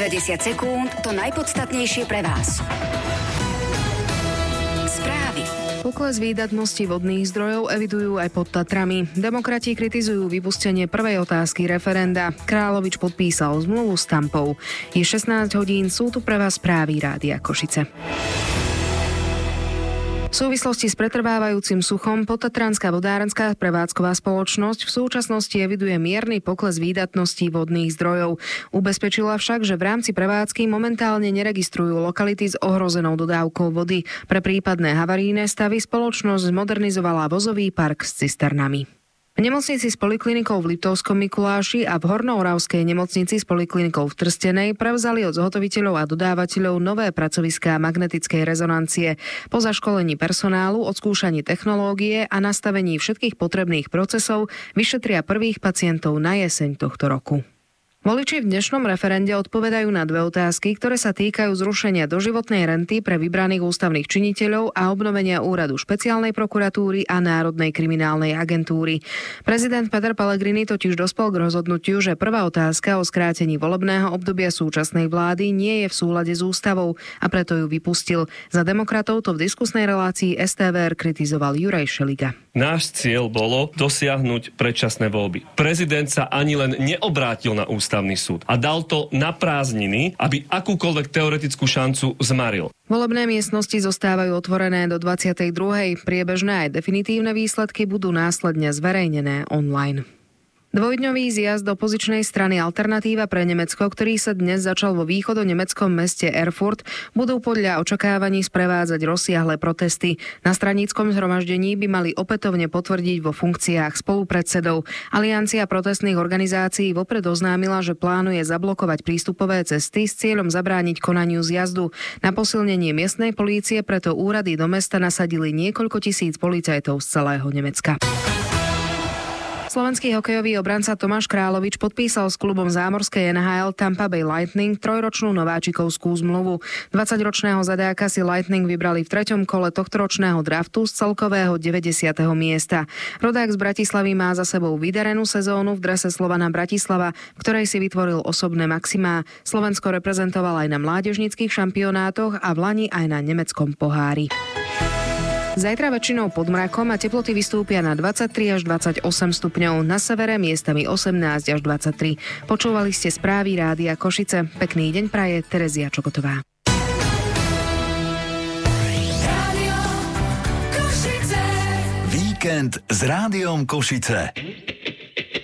90 sekúnd to najpodstatnejšie pre vás. Správy. Pokles výdatnosti vodných zdrojov evidujú aj pod Tatrami. Demokrati kritizujú vypustenie prvej otázky referenda. Královič podpísal zmluvu s Tampou. Je 16 hodín, sú tu pre vás správy Rádia Košice. V súvislosti s pretrvávajúcim suchom Podtatranská vodárenská prevádzková spoločnosť v súčasnosti eviduje mierny pokles výdatností vodných zdrojov. Ubezpečila však, že v rámci prevádzky momentálne neregistrujú lokality s ohrozenou dodávkou vody. Pre prípadné havarijné stavy spoločnosť zmodernizovala vozový park s cisternami. V nemocnici s poliklinikou v Liptovskom Mikuláši a v Hornooravskej nemocnici s poliklinikou v Trstenej prevzali od zhotoviteľov a dodávateľov nové pracoviská magnetickej rezonancie. Po zaškolení personálu, odskúšaní technológie a nastavení všetkých potrebných procesov vyšetria prvých pacientov na jeseň tohto roku. Voliči v dnešnom referende odpovedajú na dve otázky, ktoré sa týkajú zrušenia doživotnej renty pre vybraných ústavných činiteľov a obnovenia úradu špeciálnej prokuratúry a Národnej kriminálnej agentúry. Prezident Peter Pellegrini totiž dospel k rozhodnutiu, že prvá otázka o skrátení volebného obdobia súčasnej vlády nie je v súlade s ústavou a preto ju vypustil. Za demokratov to v diskusnej relácii STVR kritizoval Juraj Šeliga. Náš cieľ bolo dosiahnuť predčasné voľby. Prezident sa ani len neobrátil na ústavný súd a dal to na prázdniny, aby akúkoľvek teoretickú šancu zmaril. Volebné miestnosti zostávajú otvorené do 22. Priebežné aj definitívne výsledky budú následne zverejnené online. Dvojdňový zjazd opozičnej strany Alternatíva pre Nemecko, ktorý sa dnes začal vo východonemeckom meste Erfurt, budú podľa očakávaní sprevádzať rozsiahle protesty. Na straníckom zhromaždení by mali opätovne potvrdiť vo funkciách spolupredsedov. Aliancia protestných organizácií vopred oznámila, že plánuje zablokovať prístupové cesty s cieľom zabrániť konaniu zjazdu. Na posilnenie miestnej polície preto úrady do mesta nasadili niekoľko tisíc policajtov z celého Nemecka. Slovenský hokejový obranca Tomáš Královič podpísal s klubom zámorskej NHL Tampa Bay Lightning trojročnú nováčikovskú zmluvu. 20-ročného zadáka si Lightning vybrali v 3. kole tohtoročného draftu z celkového 90. miesta. Rodák z Bratislavy má za sebou vydarenú sezónu v drese Slovana Bratislava, v ktorej si vytvoril osobné maximá. Slovensko reprezentoval aj na mládežníckych šampionátoch a v lani aj na nemeckom pohári. Zajtra väčšinou pod mrakom a teploty vystúpia na 23 až 28 stupňov, na severe miestami 18 až 23. Počúvali ste správy Rádia Košice. Pekný deň praje Terezia Čokotová. Víkend s Rádiom Košice.